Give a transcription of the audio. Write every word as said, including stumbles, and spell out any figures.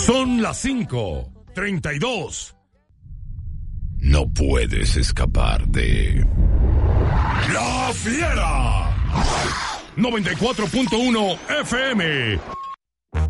Son las cinco treinta y dos. No puedes escapar de La Fiera. noventa y cuatro punto uno F M.